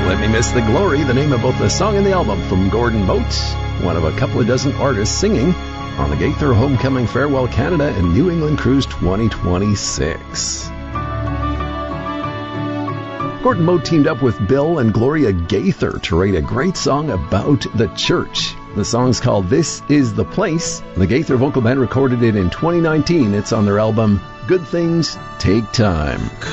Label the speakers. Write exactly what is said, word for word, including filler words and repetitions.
Speaker 1: Let Me Miss the Glory, the name of both the song and the album from Gordon Mote, one of a couple of dozen artists singing on the Gaither Homecoming Farewell Canada and New England Cruise twenty twenty-six. Gordon Mote teamed up with Bill and Gloria Gaither to write a great song about the church. The song's called This Is the Place. The Gaither Vocal Band recorded it in twenty nineteen. It's on their album Good Things Take Time.